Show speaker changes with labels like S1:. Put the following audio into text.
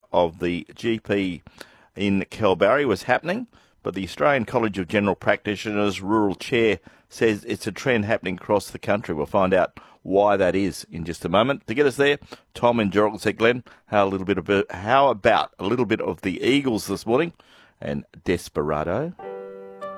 S1: of the GP in Kalbarri was happening, but the Australian College of General Practitioners Rural Chair says it's a trend happening across the country. We'll find out why that is in just a moment. To get us there, Tom in Gerald said, Glenn, how about a little bit of the Eagles this morning and Desperado?